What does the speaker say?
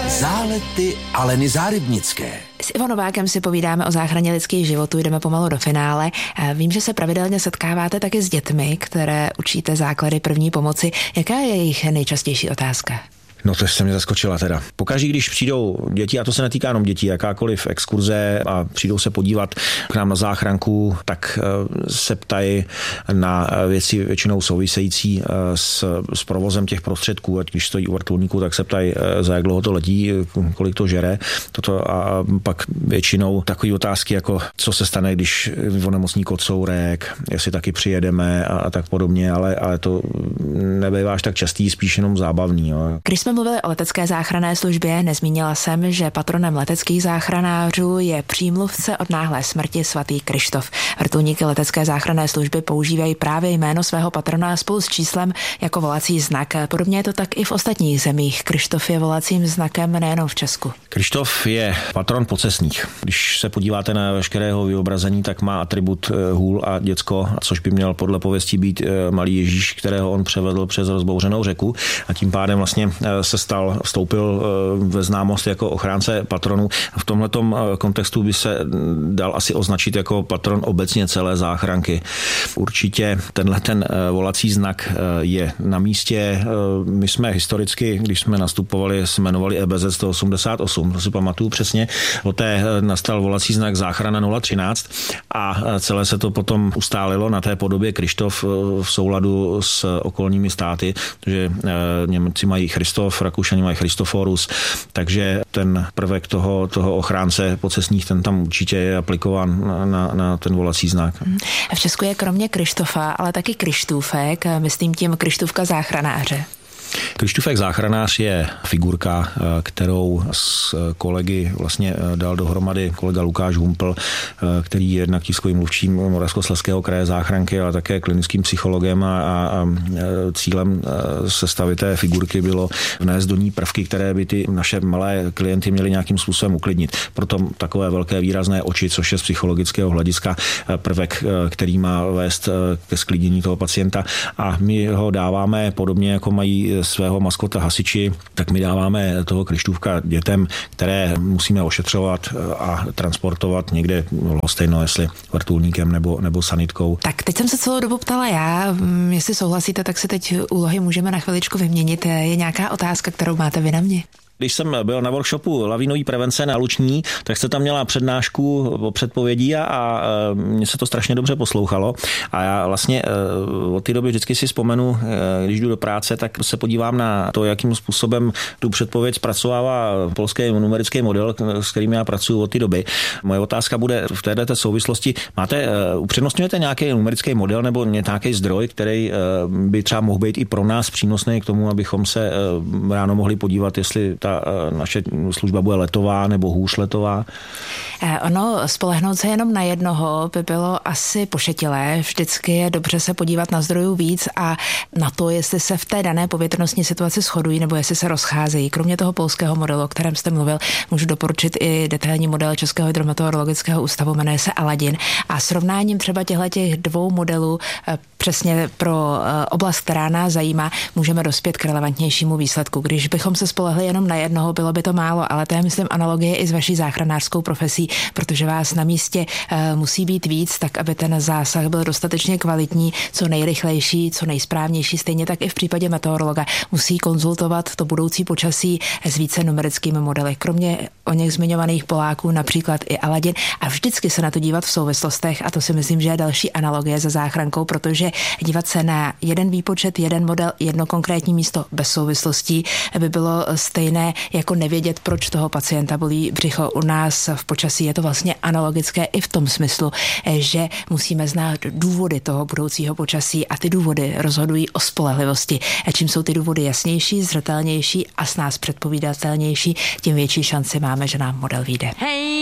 Zálety Aleny Zárybnické. S Ivo Novákem si povídáme o záchraně lidských životů, jdeme pomalu do finále. Vím, že se pravidelně setkáváte taky s dětmi, které učíte základy první pomoci. Jaká je jejich nejčastější otázka? No to jste mě zaskočila teda. Pokaždý, když přijdou děti, a to se netýká jenom dětí, jakákoliv exkurze a přijdou se podívat k nám na záchranku, tak se ptají na věci většinou související s provozem těch prostředků. Ať když stojí u vrtulníku, tak se ptají, za jak dlouho to letí, kolik to žere. A pak většinou takové otázky, jako co se stane, když onemocní kocourek, jestli taky přijedeme a tak podobně, ale to nebývá až tak častý, spíš jenom zábavný. Jo. Když jsme mluvili o letecké záchranné službě, nezmínila jsem, že patronem leteckých záchranářů je přímluvce od náhlé smrti svatý Kryštof. Vrtulníky letecké záchranné služby používají právě jméno svého patrona spolu s číslem jako volací znak. Podobně je to tak i v ostatních zemích. Kryštof je volacím znakem nejenom v Česku. Kryštof je patron pocestních. Když se podíváte na veškerého vyobrazení, tak má atribut hůl a děcko, což by měl podle pověstí být malý Ježíš, kterého on převedl přes rozbouřenou řeku, a tím pádem vlastně vstoupil ve známost jako ochránce patronů. V tomhletom kontextu by se dal asi označit jako patron obecně celé záchranky. Určitě ten volací znak je na místě. My jsme historicky, když jsme nastupovali, se jmenovali EBZ 188, to si pamatuju přesně. Poté nastal volací znak záchrana 013 a celé se to potom ustálilo na té podobě Kryštof v souladu s okolními státy, protože Němci mají Christoph, Rakušani mají Christophorus, takže ten prvek toho ochránce pocestních, ten tam určitě je aplikován na ten volací znak. V Česku je kromě Kryštofa, ale taky Kryštůfek, myslím tím Kryštůvka záchranáře. Kryštůfek záchranář je figurka, kterou s kolegy vlastně dal dohromady kolega Lukáš Humpl, který je jednak tiskovým mluvčím Moravskoslezského kraje záchranky, ale také klinickým psychologem a cílem sestavy té figurky bylo vnést do ní prvky, které by ty naše malé klienty měly nějakým způsobem uklidnit. Proto takové velké výrazné oči, což je z psychologického hlediska prvek, který má vést ke sklidnění toho pacienta, a my ho dáváme podobně, jako mají svého maskota hasiči, tak my dáváme toho Kryštůvka dětem, které musíme ošetřovat a transportovat někde lhostejno, jestli vrtulníkem nebo sanitkou. Tak teď jsem se celou dobu ptala já, jestli souhlasíte, tak si teď úlohy můžeme na chviličku vyměnit. Je nějaká otázka, kterou máte vy na mě? Když jsem byl na workshopu lavinový prevence na Luční, tak jste tam měla přednášku o předpovědí a mně se to strašně dobře poslouchalo. A já vlastně od té doby vždycky si vzpomenu, když jdu do práce, tak se podívám na to, jakým způsobem tu předpověď zpracovává polský numerický model, s kterým já pracuji od té doby. Moje otázka bude v této souvislosti. Upřednostňujete nějaký numerický model nebo nějaký zdroj, který by třeba mohl být i pro nás přínosný k tomu, abychom se ráno mohli podívat, jestli ta naše služba bude letová nebo hůř letová? Ono, spolehnout se jenom na jednoho by bylo asi pošetilé. Vždycky je dobře se podívat na zdrojů víc a na to, jestli se v té dané povětrnostní situaci shodují nebo jestli se rozcházejí. Kromě toho polského modelu, o kterém jste mluvil, můžu doporučit i detailní model Českého hydrometeorologického ústavu, jmenuje se Aladin. A srovnáním třeba těch dvou modelů přesně pro oblast, která nás zajímá, můžeme dospět k relevantnějšímu výsledku. Když bychom se spolehli jenom na jednoho, bylo by to málo, ale to je, myslím, analogie i s vaší záchranářskou profesí, protože vás na místě musí být víc, tak aby ten zásah byl dostatečně kvalitní, co nejrychlejší, co nejsprávnější. Stejně tak i v případě meteorologa musí konzultovat to budoucí počasí s více numerickými modely. Kromě o něch zmiňovaných Poláků, například i Aladin, a vždycky se na to dívat v souvislostech, a to si myslím, že je další analogie se záchrankou, protože dívat se na jeden výpočet, jeden model, jedno konkrétní místo bez souvislostí by bylo stejné jako nevědět, proč toho pacienta bolí břicho. U nás v počasí je to vlastně analogické i v tom smyslu, že musíme znát důvody toho budoucího počasí a ty důvody rozhodují o spolehlivosti. Čím jsou ty důvody jasnější, zřetelnější a s nás předpovídatelnější, tím větší šanci máme, že nám model vyjde. Hey!